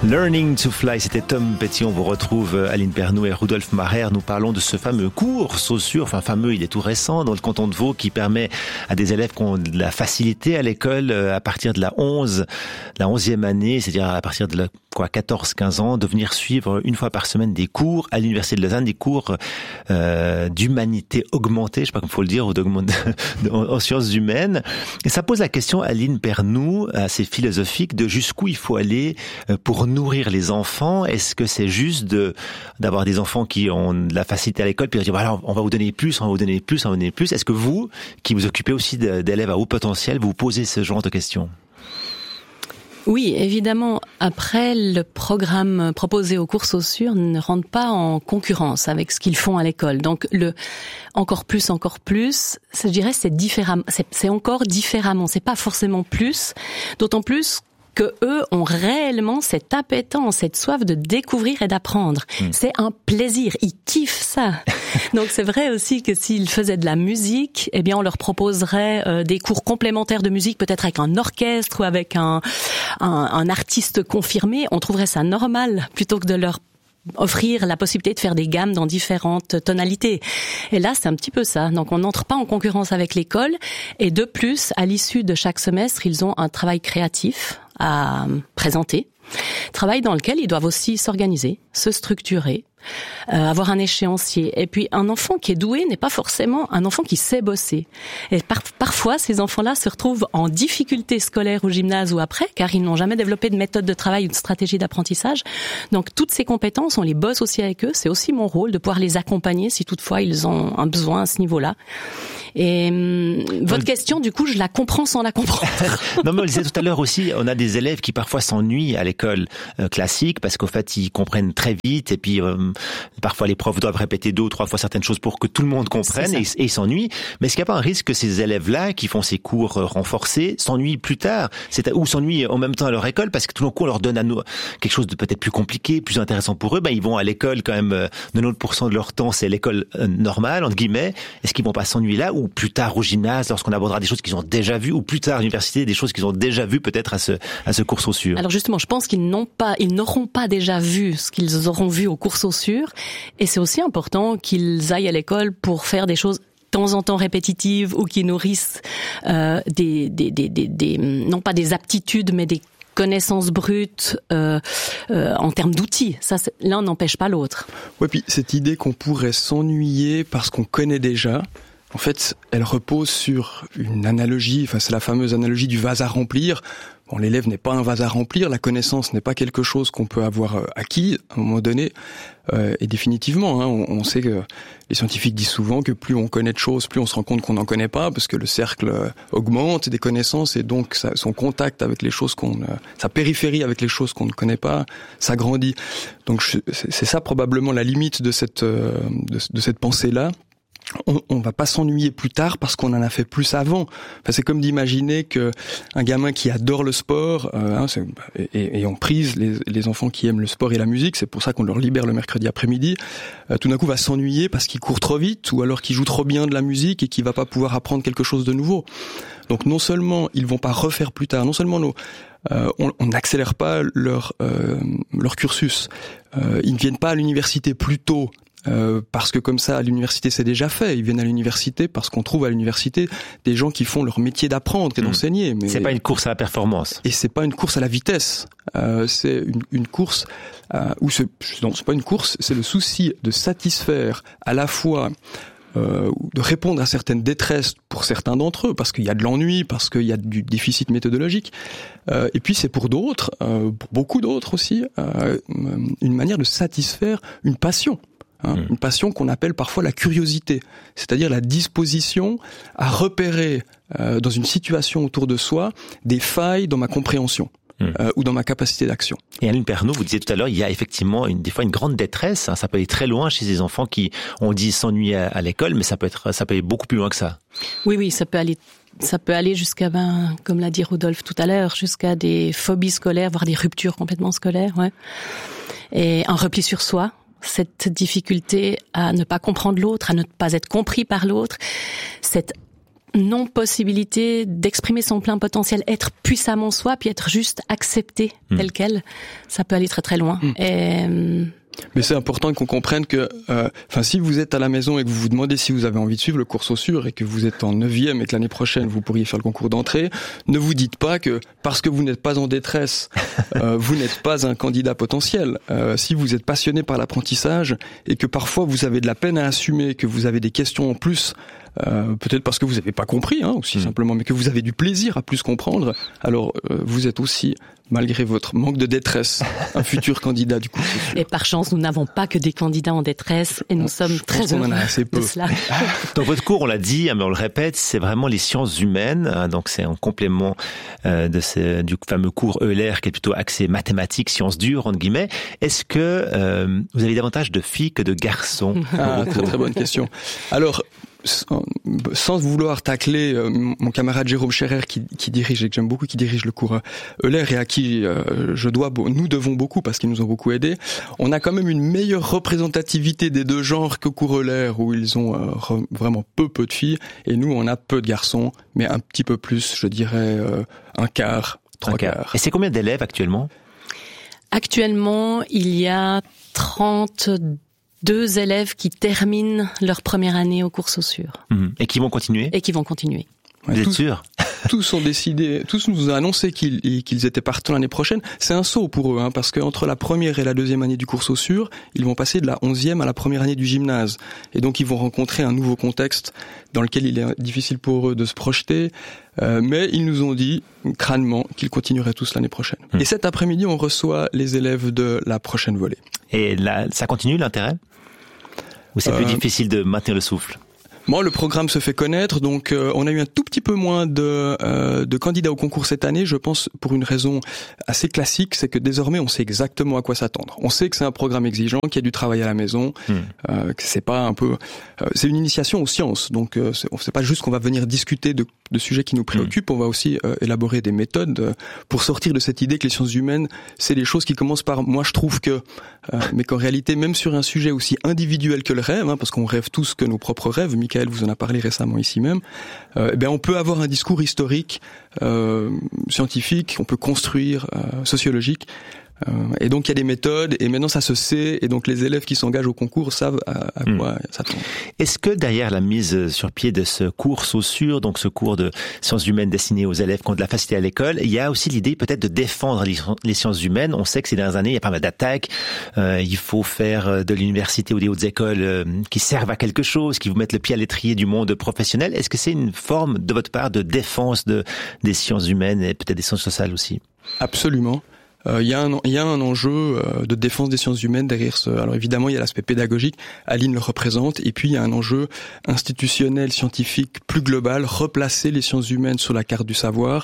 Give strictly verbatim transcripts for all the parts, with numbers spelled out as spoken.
Learning to Fly, c'était Tom Petty. On vous retrouve Aline Pernoud et Rudolf Maher. Nous parlons de ce fameux cours Saussure, enfin fameux, il est tout récent, dans le canton de Vaud, qui permet à des élèves qui ont de la facilité à l'école à partir de la onze, la onzième année, c'est-à-dire à partir de la, quoi, quatorze quinze ans, de venir suivre une fois par semaine des cours à l'Université de Lausanne, des cours euh, d'humanité augmentée, je sais pas comment il faut le dire, ou en sciences humaines. Et ça pose la question, Aline Pernoud, assez philosophique, de jusqu'où il faut aller pour nourrir les enfants. Est-ce que c'est juste de d'avoir des enfants qui ont de la facilité à l'école, puis dire voilà, on va vous donner plus, on va vous donner plus, on va vous donner plus. Est-ce que vous, qui vous occupez aussi d'élèves à haut potentiel, vous posez ce genre de questions? Oui, évidemment. Après, le programme proposé aux cours Saussure ne rentre pas en concurrence avec ce qu'ils font à l'école. Donc, le encore plus, encore plus, je dirais, c'est différemment, c'est, c'est encore différemment. C'est pas forcément plus. D'autant plus que eux ont réellement cette appétence, cette soif de découvrir et d'apprendre. Mmh. C'est un plaisir, ils kiffent ça. Donc c'est vrai aussi que s'ils faisaient de la musique, eh bien on leur proposerait euh, des cours complémentaires de musique, peut-être avec un orchestre ou avec un, un, un artiste confirmé. On trouverait ça normal plutôt que de leur offrir la possibilité de faire des gammes dans différentes tonalités. Et là, c'est un petit peu ça. Donc, on n'entre pas en concurrence avec l'école. Et de plus, à l'issue de chaque semestre, ils ont un travail créatif à présenter. Travail dans lequel ils doivent aussi s'organiser, se structurer, euh, avoir un échéancier. Et puis, un enfant qui est doué n'est pas forcément un enfant qui sait bosser. Et par, parfois, ces enfants-là se retrouvent en difficulté scolaire au gymnase ou après, car ils n'ont jamais développé de méthode de travail ou de stratégie d'apprentissage. Donc, toutes ces compétences, on les bosse aussi avec eux. C'est aussi mon rôle de pouvoir les accompagner si toutefois ils ont un besoin à ce niveau-là. Et hum, votre question, du coup, je la comprends sans la comprendre. Non, mais on le disait tout à l'heure aussi, on a des élèves qui parfois s'ennuient à l'école euh, classique parce qu'au fait, ils comprennent très vite et puis euh, parfois les profs doivent répéter deux ou trois fois certaines choses pour que tout le monde comprenne et, et ils s'ennuient. Mais est-ce qu'il n'y a pas un risque que ces élèves-là qui font ces cours renforcés s'ennuient plus tard, c'est ou s'ennuient en même temps à leur école parce que tout d'un coup on leur donne à nous quelque chose de peut-être plus compliqué, plus intéressant pour eux. Ben ils vont à l'école quand même, euh, quatre-vingt-dix pour cent de leur temps c'est l'école euh, normale entre guillemets. Est-ce qu'ils vont pas s'ennuyer là ou plus tard au gymnase lorsqu'on abordera des choses qu'ils ont déjà vues ou plus tard à l'université des choses qu'ils ont déjà vues peut-être à ce à ce cours Saussure? Alors justement, je pense qu'ils n'ont pas, ils n'auront pas déjà vu ce qu'ils auront vu au cours Saussure, et c'est aussi important qu'ils aillent à l'école pour faire des choses de temps en temps répétitives ou qui nourrissent euh, des, des, des, des, des, non pas des aptitudes, mais des connaissances brutes euh, euh, en termes d'outils. Ça, l'un n'empêche pas l'autre. Ouais, puis cette idée qu'on pourrait s'ennuyer parce qu'on connaît déjà, en fait, elle repose sur une analogie, enfin c'est la fameuse analogie du vase à remplir. Bon, l'élève n'est pas un vase à remplir, la connaissance n'est pas quelque chose qu'on peut avoir euh, acquis à un moment donné. Euh, et définitivement, hein, on, on sait que les scientifiques disent souvent que plus on connaît de choses, plus on se rend compte qu'on n'en connaît pas, parce que le cercle euh, augmente des connaissances et donc ça, son contact avec les choses qu'on, euh, sa périphérie avec les choses qu'on ne connaît pas, s'agrandit. Donc je, c'est, c'est ça probablement la limite de cette euh, de, de cette pensée-là. On, on va pas s'ennuyer plus tard parce qu'on en a fait plus avant. Enfin, c'est comme d'imaginer que un gamin qui adore le sport, euh, hein, c'est, et, et on prise les, les enfants qui aiment le sport et la musique, c'est pour ça qu'on leur libère le mercredi après-midi, euh, tout d'un coup va s'ennuyer parce qu'il court trop vite ou alors qu'il joue trop bien de la musique et qu'il va pas pouvoir apprendre quelque chose de nouveau. Donc non seulement ils vont pas refaire plus tard, non seulement nos Euh, on n'accélère pas leur euh, leur cursus. Euh, ils ne viennent pas à l'université plus tôt euh, parce que comme ça à l'université c'est déjà fait. Ils viennent à l'université parce qu'on trouve à l'université des gens qui font leur métier d'apprendre et mmh. d'enseigner. Mais c'est pas une course à la performance. Et c'est pas une course à la vitesse. Euh, c'est une, une course euh, où c'est non c'est pas une course, c'est le souci de satisfaire à la fois Euh, de répondre à certaines détresses pour certains d'entre eux, parce qu'il y a de l'ennui, parce qu'il y a du déficit méthodologique. Euh, et puis c'est pour d'autres, euh, pour beaucoup d'autres aussi, euh, une manière de satisfaire une passion. Hein, mmh. Une passion qu'on appelle parfois la curiosité, c'est-à-dire la disposition à repérer euh, dans une situation autour de soi des failles dans ma compréhension. Euh, ou dans ma capacité d'action. Et Aline Pernoud, vous disiez tout à l'heure, il y a effectivement une, des fois une grande détresse. Hein, ça peut aller très loin chez des enfants qui, on dit, s'ennuient à, à l'école, mais ça peut être, ça peut aller beaucoup plus loin que ça. Oui, oui, ça peut aller, ça peut aller jusqu'à, ben, comme l'a dit Rudolf tout à l'heure, jusqu'à des phobies scolaires, voire des ruptures complètement scolaires, ouais. Et un repli sur soi. Cette difficulté à ne pas comprendre l'autre, à ne pas être compris par l'autre, cette non possibilité d'exprimer son plein potentiel, être puissamment soi, puis être juste accepté mmh. tel quel, ça peut aller très très loin. Mmh. Et... Mais c'est important qu'on comprenne que, euh, enfin, si vous êtes à la maison et que vous vous demandez si vous avez envie de suivre le cours Saussure et que vous êtes en neuvième et que l'année prochaine vous pourriez faire le concours d'entrée, ne vous dites pas que parce que vous n'êtes pas en détresse, euh, vous n'êtes pas un candidat potentiel. Euh, si vous êtes passionné par l'apprentissage et que parfois vous avez de la peine à assumer, que vous avez des questions en plus, euh, peut-être parce que vous n'avez pas compris, hein, aussi mmh. simplement, mais que vous avez du plaisir à plus comprendre, alors euh, vous êtes aussi, malgré votre manque de détresse, un futur candidat du cours Saussure. Et par chance, nous n'avons pas que des candidats en détresse et nous Je sommes très heureux en a assez peu. de cela. Donc votre cours, on l'a dit, mais on le répète, c'est vraiment les sciences humaines. Donc c'est en complément euh, de ce, du fameux cours Euler qui est plutôt axé mathématiques, sciences dures, entre guillemets. Est-ce que euh, vous avez davantage de filles que de garçons? Ah, très très bonne question. Alors, Sans, sans vouloir tacler euh, mon camarade Jérôme Scherer qui, qui dirige et que j'aime beaucoup, qui dirige le cours Euler et à qui euh, je dois, nous devons beaucoup parce qu'ils nous ont beaucoup aidés, on a quand même une meilleure représentativité des deux genres qu'au cours Euler où ils ont euh, re, vraiment peu peu de filles et nous on a peu de garçons, mais un petit peu plus, je dirais euh, un quart, trois un quart. quarts. Et c'est combien d'élèves actuellement? Actuellement, il y a trente-deux Deux élèves qui terminent leur première année au cours Saussure. Mmh. Et qui vont continuer? Et qui vont continuer. Vous êtes sûr? Tous ont décidé, tous nous ont annoncé qu'ils, qu'ils étaient partants l'année prochaine. C'est un saut pour eux, hein, parce que entre la première et la deuxième année du cours Saussure, ils vont passer de la onzième à la première année du gymnase. Et donc ils vont rencontrer un nouveau contexte dans lequel il est difficile pour eux de se projeter. Euh, mais ils nous ont dit, crânement, qu'ils continueraient tous l'année prochaine. Mmh. Et cet après-midi, on reçoit les élèves de la prochaine volée. Et là, ça continue l'intérêt? Ou c'est plus euh, difficile de maintenir le souffle? Moi, le programme se fait connaître, donc euh, on a eu un tout petit peu moins de, euh, de candidats au concours cette année, je pense pour une raison assez classique, c'est que désormais on sait exactement à quoi s'attendre. On sait que c'est un programme exigeant, qu'il y a du travail à la maison, mmh. euh, que c'est pas un peu... Euh, c'est une initiation aux sciences, donc euh, c'est, c'est pas juste qu'on va venir discuter de, de sujets qui nous préoccupent, mmh. on va aussi euh, élaborer des méthodes euh, pour sortir de cette idée que les sciences humaines, c'est des choses qui commencent par « moi je trouve que euh, », mais qu'en réalité, même sur un sujet aussi individuel que le rêve, hein, parce qu'on rêve tous que nos propres rêves, Michael vous en a parlé récemment ici même, euh, eh bien on peut avoir un discours historique, euh, scientifique, on peut construire, euh, sociologique, euh, et donc il y a des méthodes, et maintenant ça se sait, et donc les élèves qui s'engagent au concours savent à, à quoi mmh. s'attendre. Est-ce que derrière la mise sur pied de ce cours Saussure, donc ce cours de sciences humaines destiné aux élèves qui ont de la facilité à l'école, il y a aussi l'idée peut-être de défendre les sciences humaines? On sait que ces dernières années, il y a pas mal d'attaques, euh, il faut faire de l'université ou des hautes écoles euh, qui servent à quelque chose, qui vous mettent le pied à l'étrier du monde professionnel. Est-ce que c'est une forme de votre part de défense de, des sciences humaines et peut-être des sciences sociales aussi? Absolument. Il euh, y, y a un enjeu euh, de défense des sciences humaines derrière ce... Alors évidemment, il y a l'aspect pédagogique, Aline le représente, et puis il y a un enjeu institutionnel, scientifique, plus global, replacer les sciences humaines sur la carte du savoir.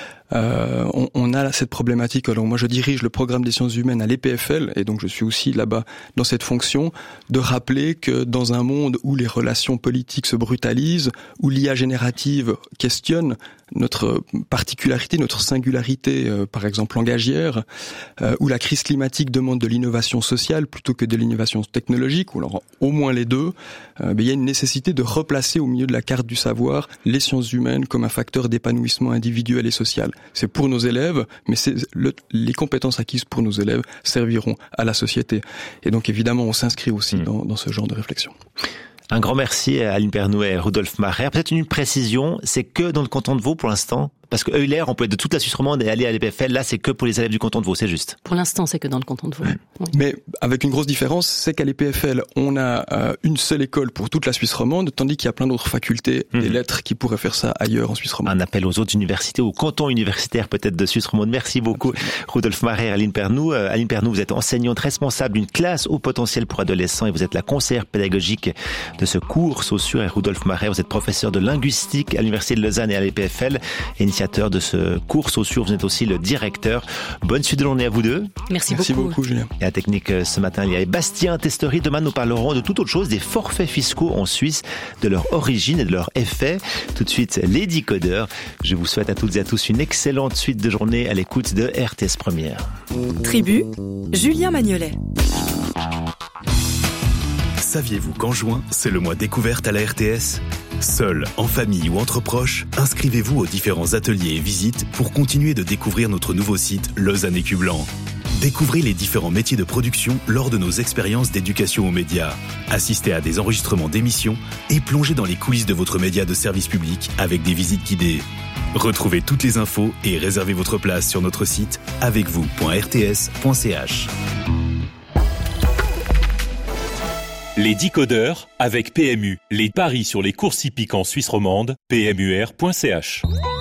Euh, on, on a cette problématique. Alors moi, je dirige le programme des sciences humaines à l'E P F L, et donc je suis aussi là-bas dans cette fonction de rappeler que dans un monde où les relations politiques se brutalisent, où l'I A générative questionne notre particularité, notre singularité, euh, par exemple langagière, euh, où la crise climatique demande de l'innovation sociale plutôt que de l'innovation technologique, ou alors au moins les deux, euh, ben, il y a une nécessité de replacer au milieu de la carte du savoir les sciences humaines comme un facteur d'épanouissement individuel et social. C'est pour nos élèves, mais c'est le, les compétences acquises pour nos élèves serviront à la société. Et donc évidemment, on s'inscrit aussi mmh. dans, dans ce genre de réflexion. Un grand merci à Aline Pernoud et Rudolf Maher. Peut-être une précision, c'est que dans le canton de Vaud pour l'instant? Parce que Euler, on peut être de toute la Suisse romande et aller à l'E P F L. Là, c'est que pour les élèves du canton de Vaud, c'est juste. Pour l'instant, c'est que dans le canton de Vaud. Oui. Mais avec une grosse différence, c'est qu'à l'E P F L, on a euh, une seule école pour toute la Suisse romande, tandis qu'il y a plein d'autres facultés mmh. des lettres qui pourraient faire ça ailleurs en Suisse romande. Un appel aux autres universités, aux cantons universitaires peut-être de Suisse romande. Merci beaucoup, Absolument. Rudolf Maher et Aline Pernoud. Euh, Aline Pernoud, vous êtes enseignante responsable d'une classe au potentiel pour adolescents et vous êtes la conseillère pédagogique de ce cours Saussure. Et Rudolf Maher, vous êtes professeur de linguistique à l'Université de Lausanne et à l'E P F L, initiateur de ce cours Saussure. Vous êtes aussi le directeur. Bonne suite de journée à vous deux. Merci, Merci beaucoup. beaucoup, Julien. Et à la technique ce matin, il y avait Bastien Testory. Demain, nous parlerons de toute autre chose, des forfaits fiscaux en Suisse, de leur origine et de leur effet. Tout de suite, les décodeurs. Je vous souhaite à toutes et à tous une excellente suite de journée à l'écoute de R T S Première. Tribu, Julien Magnolet. Saviez-vous qu'en juin, c'est le mois découverte à la R T S ? Seul, en famille ou entre proches, inscrivez-vous aux différents ateliers et visites pour continuer de découvrir notre nouveau site Lausanne Écu Blanc. Découvrez les différents métiers de production lors de nos expériences d'éducation aux médias. Assistez à des enregistrements d'émissions et plongez dans les coulisses de votre média de service public avec des visites guidées. Retrouvez toutes les infos et réservez votre place sur notre site avec vous point r t s point c h. Les décodeurs avec P M U. Les paris sur les courses hippiques en Suisse romande, p m u r point c h.